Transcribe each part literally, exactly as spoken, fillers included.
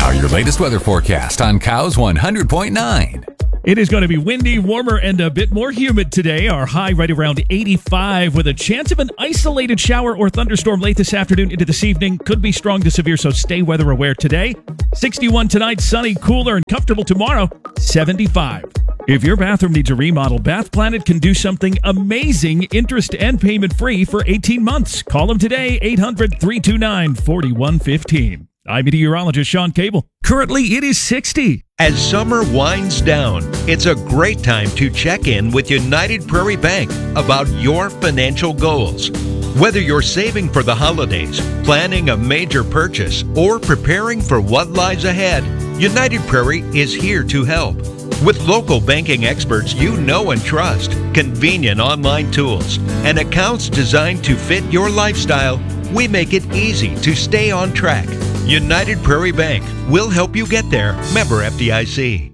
Now, your latest weather forecast on Cows one hundred point nine. It is going to be windy, warmer, and a bit more humid today. Our high right around eighty-five with a chance of an isolated shower or thunderstorm late this afternoon into this evening. Could be strong to severe, so stay weather aware today. sixty-one tonight, sunny, cooler, and comfortable tomorrow. seventy-five. If your bathroom needs a remodel, Bath Planet can do something amazing, interest and payment free for eighteen months. Call them today, eight hundred, three two nine, four one one five. I'm meteorologist Sean Cable. Currently, it is sixty. As summer winds down, it's a great time to check in with United Prairie Bank about your financial goals. Whether you're saving for the holidays, planning a major purchase, or preparing for what lies ahead, United Prairie is here to help. With local banking experts you know and trust, convenient online tools, and accounts designed to fit your lifestyle, we make it easy to stay on track. United Prairie Bank will help you get there. Member F D I C.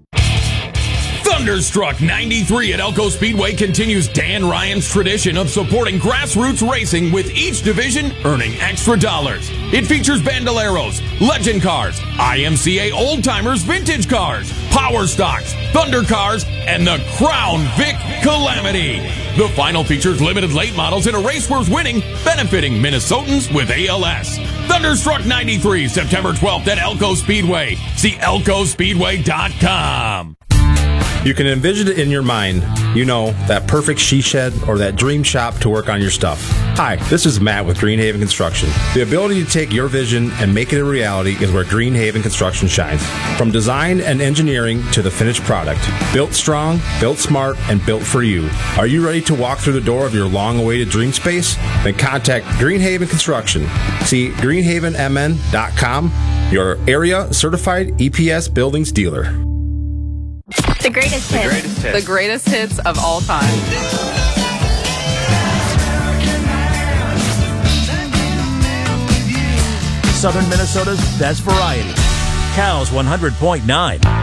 Thunderstruck ninety-three at Elko Speedway continues Dan Ryan's tradition of supporting grassroots racing, with each division earning extra dollars. It features Bandoleros, Legend Cars, I M C A Old Timers Vintage Cars, Power Stocks, Thunder Cars, and the Crown Vic Calamity. The final features limited late models in a race worth winning, benefiting Minnesotans with A L S. Thunderstruck ninety-three, September twelfth at Elko Speedway. See elko speedway dot com. You can envision it in your mind, you know, that perfect she shed or that dream shop to work on your stuff. Hi, this is Matt with Greenhaven Construction. The ability to take your vision and make it a reality is where Greenhaven Construction shines. From design and engineering to the finished product. Built strong, built smart, and built for you. Are you ready to walk through the door of your long-awaited dream space? Then contact Greenhaven Construction. See greenhaven m n dot com, your area certified E P S buildings dealer. The greatest hits. The greatest hits. The greatest hits of all time. Southern Minnesota's best variety. Cows one hundred point nine.